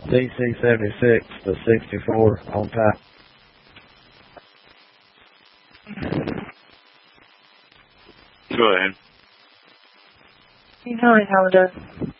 DC-76 to 64 on top. Go ahead. You know how it does.